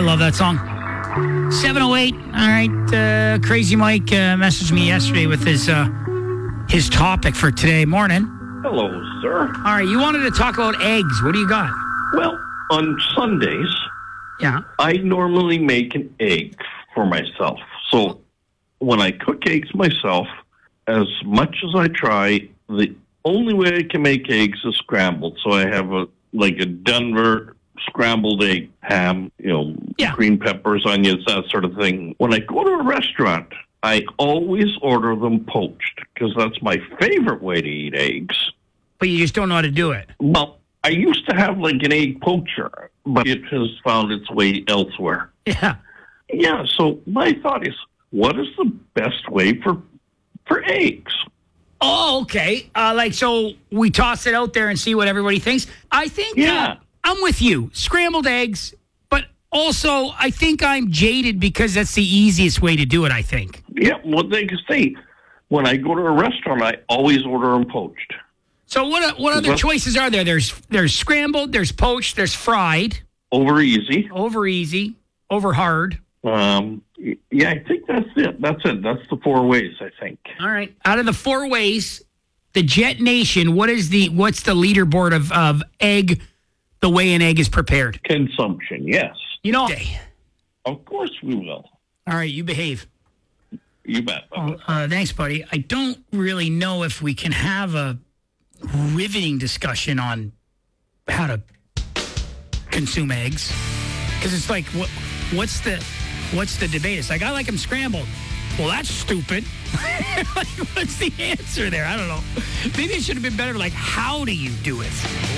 love that song. 7:08. All right. Crazy Mike messaged me yesterday with his topic for today morning. Hello, sir. All right. You wanted to talk about eggs. What do you got? Well, on Sundays, Yeah. I normally make an egg for myself. So when I cook eggs myself, as much as I try, the only way I can make eggs is scrambled. So I have a Denver scrambled egg, ham, green peppers, onions, that sort of thing. When I go to a restaurant, I always order them poached because that's my favorite way to eat eggs. But you just don't know how to do it. Well, I used to have an egg poacher, but it has found its way elsewhere. Yeah. Yeah, so my thought is, what is the best way for eggs? Oh, okay. So we toss it out there and see what everybody thinks. I think I'm with you. Scrambled eggs, but also I think I'm jaded because that's the easiest way to do it, I think. Yeah, well, they can say, when I go to a restaurant, I always order them poached. So what other choices are there? There's scrambled, there's poached, there's fried. Over easy. Over hard. Yeah, I think that's it. That's the 4 ways, I think. All right. Out of the 4 ways, the Jet Nation, what's the leaderboard of egg, the way an egg is prepared? Consumption, yes. Of course we will. All right, you behave. You bet. Thanks, buddy. I don't really know if we can have a riveting discussion on how to consume eggs, because it's like, what's the debate? It's like, I like them scrambled. Well, that's stupid. What's the answer there? I don't know. Maybe it should have been better. Like, how do you do it?